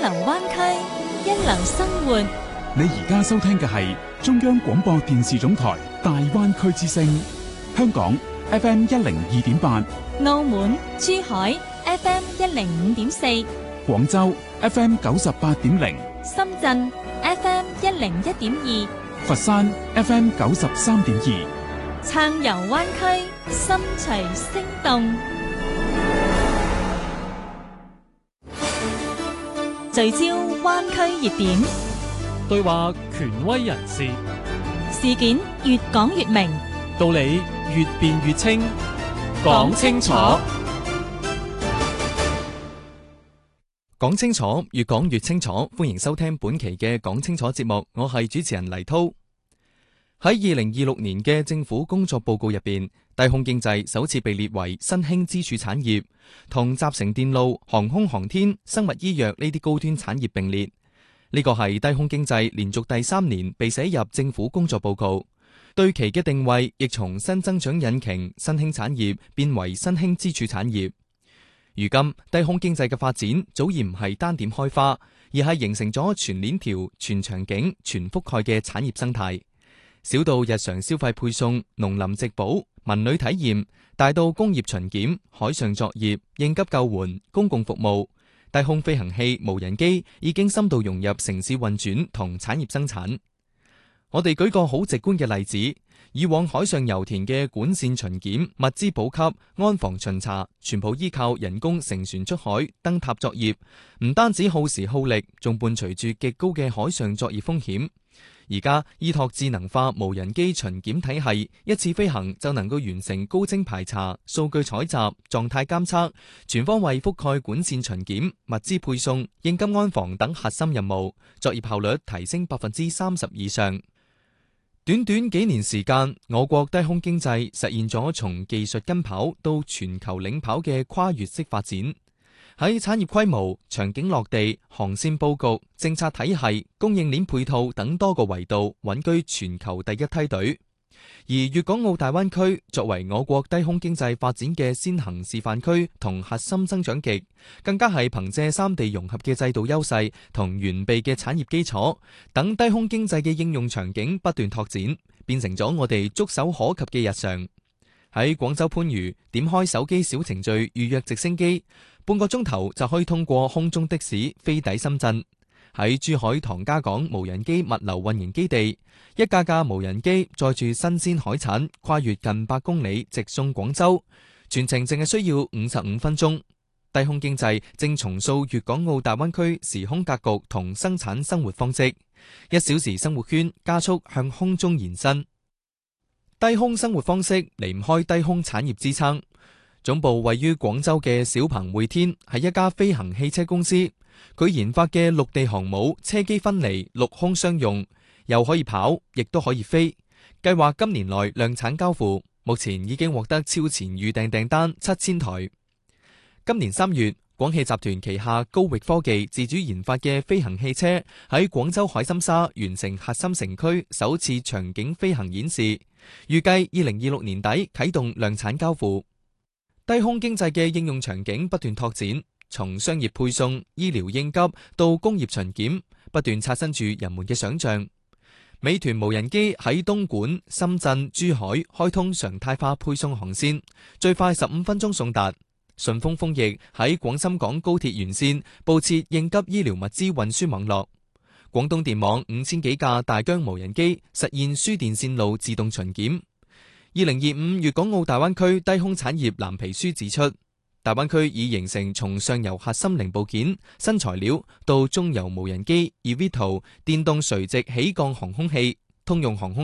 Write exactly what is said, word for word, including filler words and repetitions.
流灣區，一流生活。 你而家收聽嘅係中央廣播電視總台大灣區之聲，香港 F M 一零二點八， 澳門、珠海 F M 一零五點四， 廣州 F M 九十八點零， 深圳 F M 一零一點二， 佛山 F M 九十三點二， 暢遊灣區，心隨聲動，聚焦灣區熱點， 對話權威人士， 事件越講越明， 道理越辯越清，講清楚， 講清楚，越講越清楚。歡迎收聽本期嘅講清楚節目，我係主持人黎濤。喺二零二六年嘅政府工作報告入邊，低空經濟首次被列為新興支柱產業，同集成電路、航空航天、生物醫藥呢啲高端產業並列。呢個係低空經濟連續第三年被寫入政府工作報告，對其嘅定位亦從新增長引擎、新興產業變為新興支柱產業。如今低空經濟嘅發展早已唔係單點開花，而係形成咗全鏈條、全場景、全覆蓋嘅產業生態。小到日常消費配送、農林植保、文旅體驗，大到工業巡檢、海上作業、應急救援、公共服務，低空飛行器、無人機已經深度融入城市運轉同產業生產。我哋舉個好直觀嘅例子，以往海上油田嘅管線巡檢、物資補給、安防巡查，全部依靠人工乘船出海、登塔作業，唔單止耗時耗力，仲伴隨住極高嘅海上作業風險。而家依託智能化無人機巡檢體系，一次飛行就能夠完成高精排查、數據採集、狀態監測，全方位覆蓋管線巡檢、物資配送、應急安防等核心任務，作業效率提升百分之三十以上。短短幾年時間，我國低空經濟實現咗從技術跟跑到全球領跑嘅跨越式發展。喺產業規模、場景落地、航線佈局、政策體系、供應鏈配套等多個維度穩居全球第一梯隊。而粵港澳大灣區作為我國低空經濟發展嘅先行示範區同核心增長極，更加係憑借三地融合嘅制度優勢同完備嘅產業基礎等，低空經濟嘅應用場景不斷拓展，變成咗我哋觸手可及嘅日常。喺廣州番禺點開手機小程序預約直升機，半個鐘頭就可以通過空中的士飛抵深圳。喺珠海唐家港無人機物流運營基地，一架架無人機載住新鮮海產，跨越近百公里直送廣州，全程淨係需要五十五分鐘。低空經濟正重塑粵港澳大灣區時空格局同生產生活方式，一小時生活圈加速向空中延伸。低空生活方式離唔開低空產業支撐。總部位於廣州嘅小鵬匯天係一家飛行汽車公司，佢研發嘅陸地航母車機分離、陸空雙用，又可以跑，亦都可以飛。計劃今年內量產交付，目前已經獲得超前預訂訂單七千台。今年三月，廣汽集團旗下高域科技自主研發嘅飛行汽車喺廣州海心沙完成核心城區首次場景飛行演示，預計二零二六年底啟動量產交付。低空經濟嘅應用場景不斷拓展，從商業配送、醫療應急到工業巡檢，不斷刷新住人們嘅想象。美團無人機喺東莞、深圳、珠海開通常態化配送航線，最快十五分鐘送達。順豐豐翼喺廣深港高鐵沿線佈設應急醫療物資運輸網絡。廣東電網五千幾架大疆無人機實現輸電線路自動巡檢。二零二五粵港澳大灣區低空產業藍皮書指出，大灣區已形成從上游核心零部件、新材料到中游無人機、eVTOL、電動垂直起降航空器、通用航空